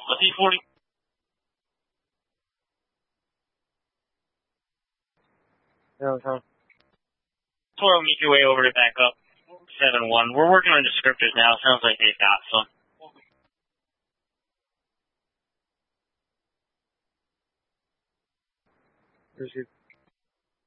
What's E40? Okay. We'll meet your way over to back up. 7-1. We're working on descriptors now. Sounds like they've got some. Appreciate it.